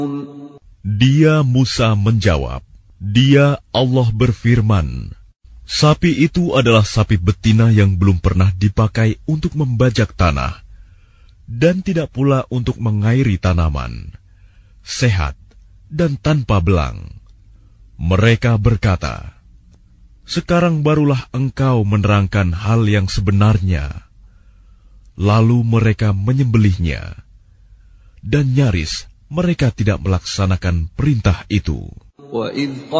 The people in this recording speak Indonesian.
Dia Musa menjawab, Dia Allah berfirman, sapi itu adalah sapi betina yang belum pernah dipakai untuk membajak tanah, dan tidak pula untuk mengairi tanaman, sehat dan tanpa belang. Mereka berkata, sekarang barulah engkau menerangkan hal yang sebenarnya. Lalu mereka menyembelihnya, dan nyaris mereka tidak melaksanakan perintah itu.